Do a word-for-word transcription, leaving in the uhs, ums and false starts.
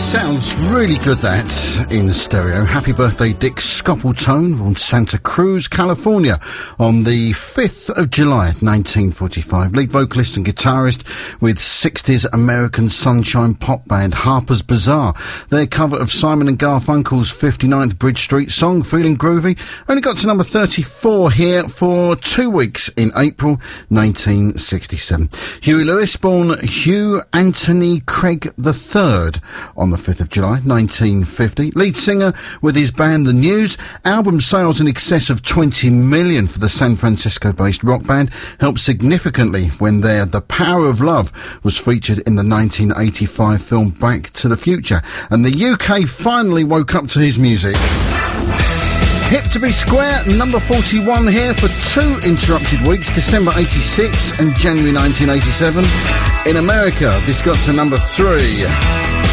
Sounds really good, that, in stereo. Happy birthday, Dick Scoppletone, on Santa Cruz, California, on the fifth of July, nineteen forty-five. Lead vocalist and guitarist with sixties American sunshine pop band Harper's Bazaar. Their cover of Simon and Garfunkel's fifty-ninth Bridge Street song, Feeling Groovy, only got to number thirty-four here for two weeks in April nineteen sixty-seven. Huey Lewis, born Hugh Anthony Craig the third, on the fifth of July nineteen fifty. Lead singer with his band The News. Album sales in excess of twenty million for the San Francisco-based rock band helped significantly when their The Power of Love was featured in the nineteen eighty-five film Back to the Future. And the U K finally woke up to his music. Hip to be square, number forty-one here for two interrupted weeks, December eighty-six and January nineteen eighty-seven. In America, this got to number three.